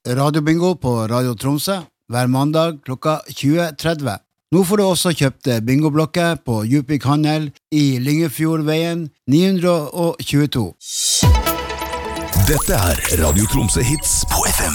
radiobingo på Radio Tromsø hver mandag klokka 20:30. Nå får du også kjøpt bingoblokker på Djupvik Handel i Lyngefjordveien 922. Dette Radio Tromsø Hits på FM.